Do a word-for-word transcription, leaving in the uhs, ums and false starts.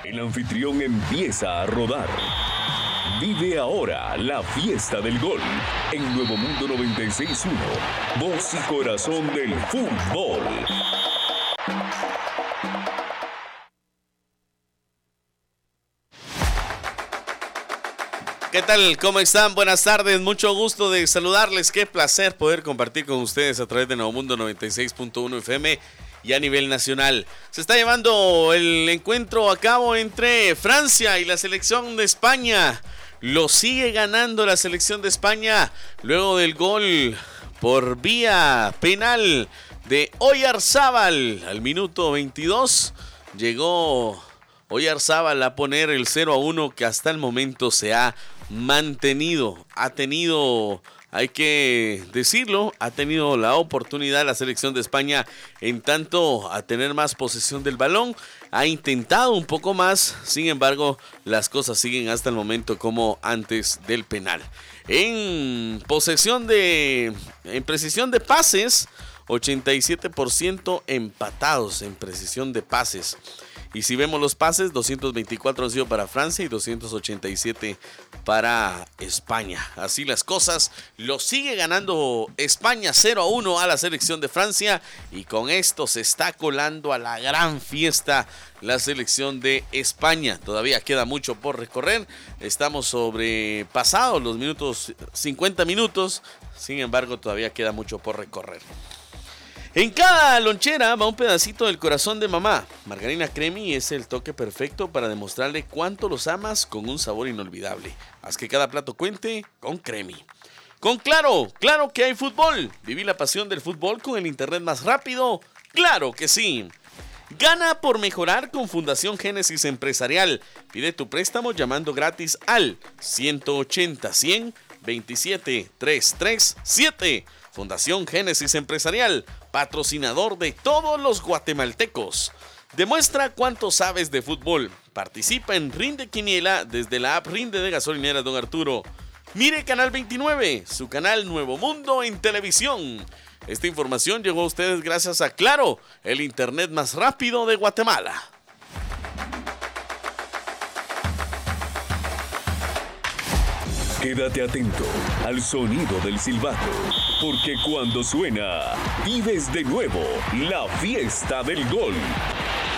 El anfitrión empieza a rodar. Vive ahora la fiesta del gol en Nuevo Mundo noventa y seis punto uno, voz y corazón del fútbol. ¿Qué tal? ¿Cómo están? Buenas tardes, mucho gusto de saludarles. Qué placer poder compartir con ustedes a través de Nuevo Mundo noventa y seis punto uno F M y a nivel nacional. Se está llevando el encuentro a cabo entre Francia y la selección de España. Lo sigue ganando la selección de España luego del gol por vía penal de Oyarzábal al minuto veintidós. Llegó Oyarzábal a poner el cero a uno que hasta el momento se ha mantenido. Ha tenido, hay que decirlo, ha tenido la oportunidad la selección de España en tanto a tener más posesión del balón. Ha intentado un poco más, sin embargo, las cosas siguen hasta el momento como antes del penal. En posesión de, en precisión de pases, ochenta y siete por ciento empatados en precisión de pases. Y si vemos los pases, doscientos veinticuatro han sido para Francia y doscientos ochenta y siete para España. Así las cosas, lo sigue ganando España cero a uno a la selección de Francia. Y con esto se está colando a la gran fiesta la selección de España. Todavía queda mucho por recorrer. Estamos sobrepasados los minutos, cincuenta minutos. Sin embargo, todavía queda mucho por recorrer. En cada lonchera va un pedacito del corazón de mamá. Margarina Cremi es el toque perfecto para demostrarle cuánto los amas con un sabor inolvidable. Haz que cada plato cuente con Cremi. Con Claro, claro que hay fútbol. Viví la pasión del fútbol con el internet más rápido. ¡Claro que sí! Gana por mejorar con Fundación Génesis Empresarial. Pide tu préstamo llamando gratis al ciento ochenta, cien, veintisiete, trescientos treinta y siete. Fundación Génesis Empresarial, patrocinador de todos los guatemaltecos. Demuestra cuánto sabes de fútbol. Participa en Rinde Quiniela desde la app Rinde de Gasolineras Don Arturo. Mire Canal veintinueve, su canal Nuevo Mundo en televisión. Esta información llegó a ustedes gracias a Claro, el internet más rápido de Guatemala. Quédate atento al sonido del silbato, porque cuando suena, vives de nuevo la fiesta del gol.